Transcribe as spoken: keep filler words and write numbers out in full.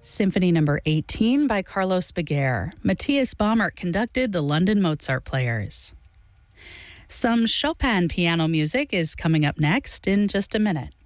Symphony Number eighteen by Carlos Beguer. Matthias Baumert conducted the London Mozart Players. Some Chopin piano music is coming up next in just a minute.